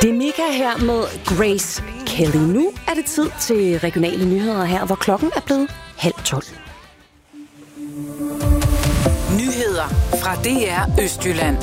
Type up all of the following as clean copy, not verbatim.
Det er Mika her med Grace Kelly. Nu er det tid til regionale nyheder her, hvor klokken er blevet 11:30. Nyheder fra DR Østjylland.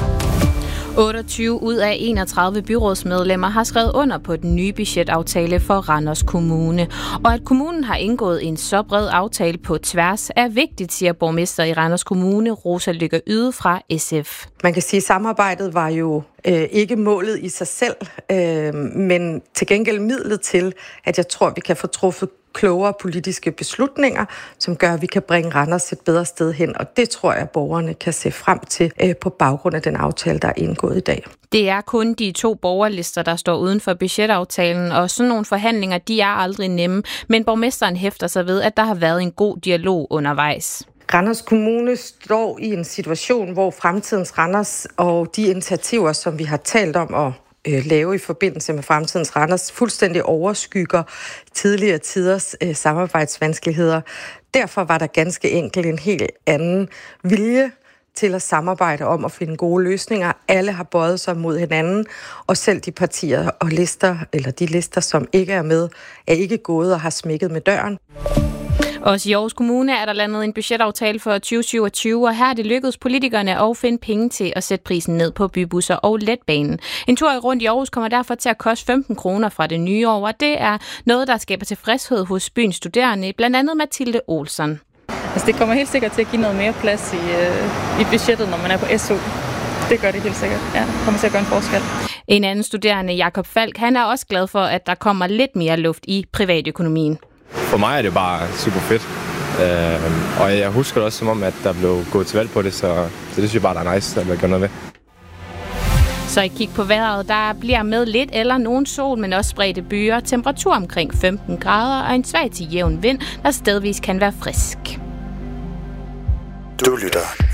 28 ud af 31 byrådsmedlemmer har skrevet under på den nye budgetaftale for Randers Kommune. Og at kommunen har indgået en så bred aftale på tværs er vigtigt, siger borgmester i Randers Kommune, Rosa Lykke Yde fra SF. Man kan sige, at samarbejdet var jo ikke målet i sig selv, men til gengæld midlet til, at jeg tror, vi kan få truffet klogere politiske beslutninger, som gør, at vi kan bringe Randers et bedre sted hen. Og det tror jeg, at borgerne kan se frem til på baggrund af den aftale, der er indgået i dag. Det er kun de 2 borgerlister, der står uden for budgetaftalen, og sådan nogle forhandlinger, de er aldrig nemme. Men borgmesteren hæfter sig ved, at der har været en god dialog undervejs. Randers Kommune står i en situation, hvor fremtidens Randers og de initiativer, som vi har talt om at lave i forbindelse med fremtidens Randers, fuldstændig overskygger tidligere tiders samarbejdsvanskeligheder. Derfor var der ganske enkelt en helt anden vilje til at samarbejde om at finde gode løsninger. Alle har bøjet sig mod hinanden, og selv de partier og lister, eller de lister, som ikke er med, er ikke gået og har smækket med døren. Også i Aarhus Kommune er der landet en budgetaftale for 2027, og her er det lykkedes politikerne at finde penge til at sætte prisen ned på bybusser og letbanen. En tur rundt i Aarhus kommer derfor til at koste 15 kroner fra det nye år, og det er noget, der skaber tilfredshed hos byens studerende, blandt andet Mathilde Olsen. Altså, det kommer helt sikkert til at give noget mere plads i budgettet, når man er på SU. Det gør det helt sikkert. Ja, det kommer til at gøre en forskel. En anden studerende, Jakob Falk, han er også glad for, at der kommer lidt mere luft i privatøkonomien. For mig er det bare super fedt, og jeg husker det også som om, at der blev gået til valg på det, så det synes jeg bare, der er nice, at man gør noget ved. Så I kig på vejret, der bliver med lidt eller nogen sol, men også spredte byer, temperatur omkring 15 grader og en svag til jævn vind, der stedvis kan være frisk. Du lytter